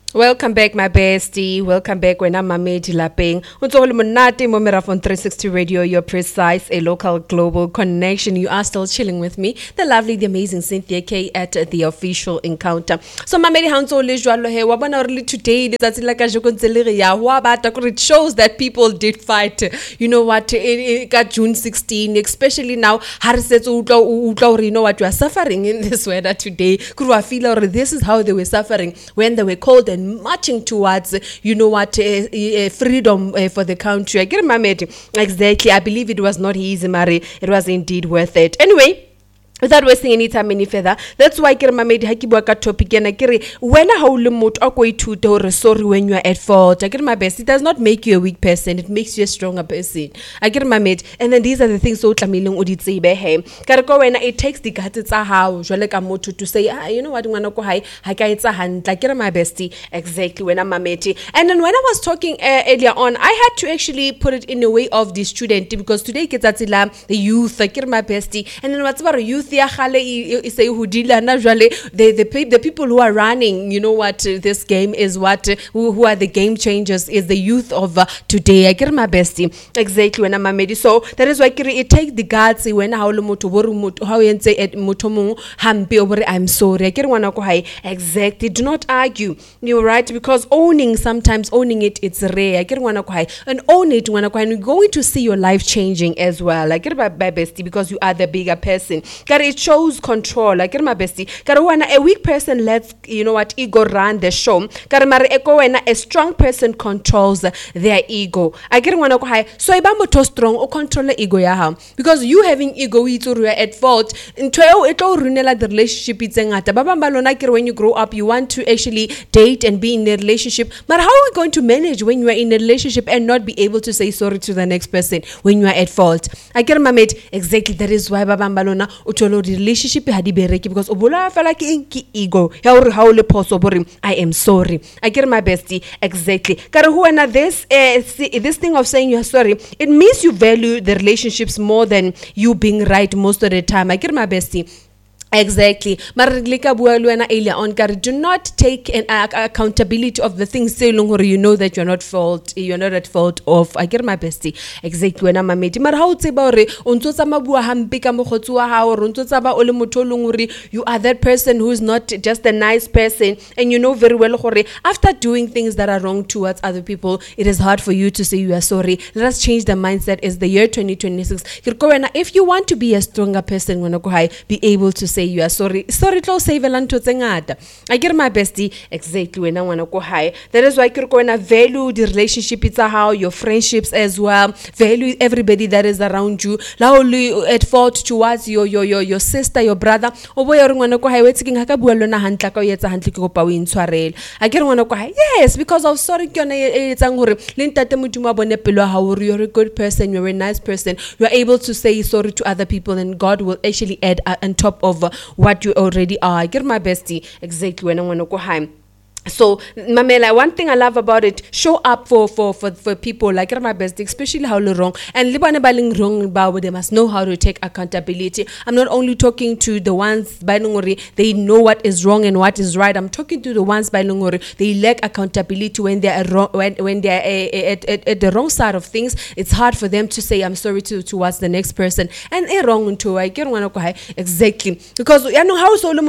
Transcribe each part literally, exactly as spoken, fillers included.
Welcome back, my bestie. Welcome back when I'm Mamedi Lapeng. Untso le monate mo Merafon three sixty Radio, your precise, a local global connection. You are still chilling with me, the lovely, the amazing Cynthia K at the official encounter. So Mamedi Hanso le jwalo he wa bona really today that's like a jokontsele ya wa bata gore it shows that people did fight. You know what? It got June sixteenth, especially now. Ha re setse utla utla gore you know what you are suffering in this weather today. Kuru I feel or this is how they were suffering when they were cold and marching towards, you know what, uh, uh, freedom uh, for the country. I get my mate. Exactly. I believe it was not easy, Mary. It was indeed worth it. Anyway, without wasting any time any further, that's why kere mamedi ha ke bua ka topic ena kere wena ha o le motho a go ithuta hore sorry when you are at fault. I get my best. It does not make you a weak person. It makes you a stronger person. I get my mate. And then these are the things so tlamehileng o di tsebe he. Kare ko wena it takes the guts tsa hao jwale ka motho to say ah you know what ngwana ko hae ha ka etsa hantle. I get my bestie exactly when I'm mameti. And then when I was talking uh, earlier on, I had to actually put it in a way of the student because today ke tsatsi la the youth. I get my bestie. And then what's about youth? The, the, the people who are running, you know what, uh, this game is what, uh, who, who are the game changers, is the youth of uh, today. I get my bestie. Exactly when I'm a medi. So that is why it takes the guards when how how you say it mutomo hampi over I'm sorry. I get one exactly. Do not argue. You're right, because owning sometimes owning it it's rare. I get one and own it when you're going to see your life changing as well. I get my bestie because you are the bigger person. It shows control. Like my bestie. A weak person lets you know what ego run the show. A strong person controls their ego. I get one high. So if I'm too strong or control the ego ya because you having ego it's at fault. Into it all runela the relationship it's ngata. When you grow up you want to actually date and be in a relationship. But how are we going to manage when you are in a relationship and not be able to say sorry to the next person when you are at fault? I get my mate exactly. That is why babambalona relationship because obola fela ke enki ego ya hore ha o le phoso bore I am sorry. I get my bestie exactly. Kare ho wena this uh, this thing of saying you're sorry, it means you value the relationships more than you being right most of the time. I get my bestie. Exactly. Marilika bualuana earlier on, do not take an uh, accountability of the things so long or you know that you're not fault, you're not at fault of. I get my bestie. Exactly when I'm a mate. Mar how tse ba re ontso tsa mabua hampe ka mogotsi wa hao re ontso tsa ba o le motho longuri you are that person who is not just a nice person and you know very well gore after doing things that are wrong towards other people it is hard for you to say you are sorry. Let us change the mindset. It's the year twenty twenty-six. If you want to be a stronger person when be able to say say you are sorry. Sorry to save a land to zengata. I get my bestie exactly when I want to go high. That is why you're going to value the relationship. It's how your friendships as well. Value everybody that is around you. Lauli at fault towards your your your your sister, your brother. Oh boy, you're going to go high. We're taking hakabualo na hantla ko yetsa hantli ko pa win tshwarel. I get want to go high. Yes, because of sorry ke yona e etsang hore le ntate modimo bone pelo ha hore you're a good person, you're a nice person. You're able to say sorry to other people and God will actually add uh, on top of uh, what you already are. I get my bestie exactly when I want to go home. So, Mamela, one thing I love about it, show up for for for, for people like my best, especially how wrong and libane baling wrong about they must know how to take accountability. I'm not only talking to the ones by Nungori, they know what is wrong and what is right. I'm talking to the ones by Nungori, they lack accountability when they are wrong, when when they are uh, at, at, at the wrong side of things. It's hard for them to say I'm sorry to towards the next person and a wrong too. I get one exactly because I know how so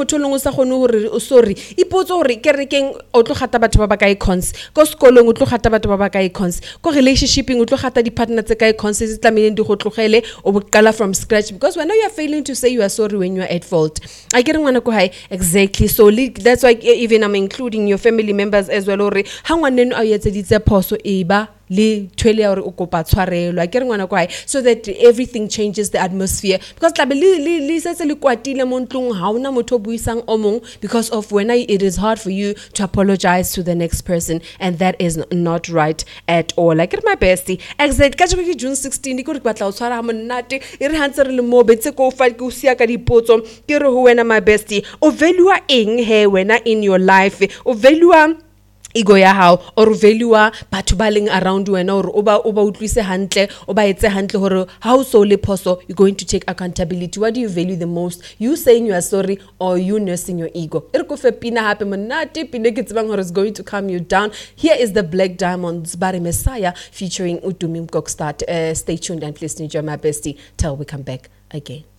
long sorry. Ipoto re o tlo gata batho ba ba kae cons ko sekolong o tlo gata batho ba ba kae cons ko relationshiping o tlo gata di partner tse kae cons se tlameleng di go tlogele o bo kala from scratch because when you are failing to say you are sorry when you are at fault. I get ngwana ko hai exactly. So that's why even I'm including your family members as well ore ha ngwaneno a yetse ditse phoso eba le twele ya o kopa tshwarelo. I get ngwana ko hai so that everything changes the atmosphere because tlabe le le setse le kwatile mo ntlong ha ona motho buisang o mong because of when I, it is hard for you to apologize to the next person and that is not right at all. I get my bestie exact ka jwe June sixteenth ko re batla o tshwara monate e re hantse re le mo betse ko fa ke o sia ka dipotso ke re ho wena my bestie o value eng he wena in your life o value ego ya hao or value batho ba leng around wena or oba oba utlwise hantle oba etse hantle hore ha o so le phoso you're going to take accountability. What do you value the most, you saying you are sorry or you nursing your ego? E re ko fe pina hape monate pina ke tsebang hore is going to calm you down. Here is the Black Diamonds Bare Messiah featuring Udumi Mkokstad. Uh, stay tuned and please enjoy my bestie till we come back again.